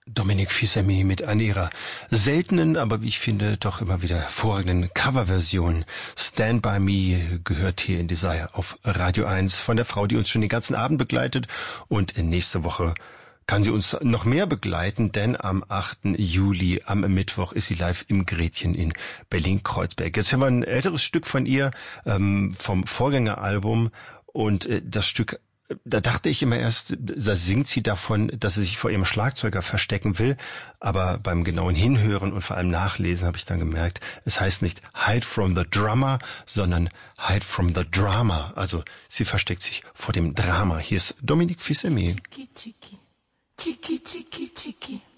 Dominique Fils-Aimé mit einer ihrer seltenen, aber wie ich finde, doch immer wieder hervorragenden Coverversion. Stand By Me gehört hier in Desire auf Radio 1 von der Frau, die uns schon den ganzen Abend begleitet. Und nächste Woche kann sie uns noch mehr begleiten, denn am 8. Juli, am Mittwoch, ist sie live im Gretchen in Berlin-Kreuzberg. Jetzt haben wir ein älteres Stück von ihr vom Vorgängeralbum und das Stück, da dachte ich immer erst, da singt sie davon, dass sie sich vor ihrem Schlagzeuger verstecken will. Aber beim genauen Hinhören und vor allem Nachlesen habe ich dann gemerkt, es heißt nicht Hide from the Drummer, sondern Hide from the Drama. Also sie versteckt sich vor dem Drama. Hier ist Dominique Fils-Aimé. Chiqui, chiqui, chiqui, chiqui, chiqui.